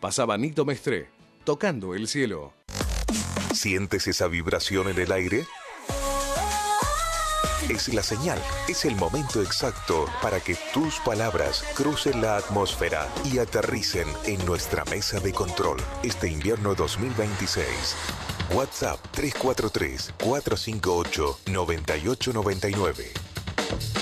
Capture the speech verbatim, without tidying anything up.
Pasaba Nito Mestre, tocando el cielo. ¿Sientes esa vibración en el aire? Es la señal, es el momento exacto para que tus palabras crucen la atmósfera y aterricen en nuestra mesa de control este invierno dos mil veintiséis. WhatsApp tres cuatro tres, cuatro cinco ocho, nueve ocho nueve nueve.